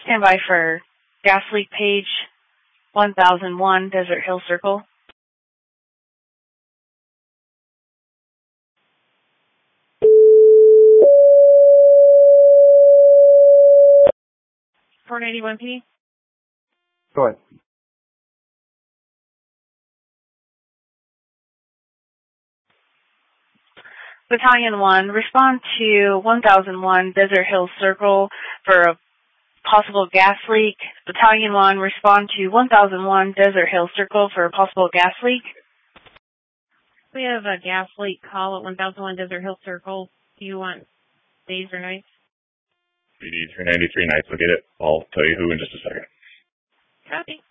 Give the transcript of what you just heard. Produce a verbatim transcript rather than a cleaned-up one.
Stand by for gas leak page one thousand one, Desert Hill Circle. four ninety-one P. Go ahead. Battalion one, respond to one thousand one Desert Hill Circle for a possible gas leak. Battalion one, respond to one thousand one Desert Hill Circle for a possible gas leak. We have a gas leak call at one thousand one Desert Hill Circle. Do you want days or nights? B D three ninety-three nights will get it. I'll tell you who in just a second. Copy.